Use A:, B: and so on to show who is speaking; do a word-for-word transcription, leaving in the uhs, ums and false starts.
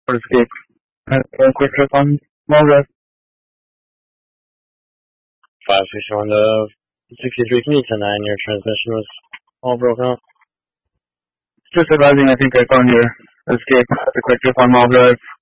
A: for escape. Uh, a quick trip on Mall Drive.
B: five sixty-one to sixty-three, can you ten nine, your transmission was all broken up?
A: Just advising, I think I found your escape. A quick trip on Mall Drive.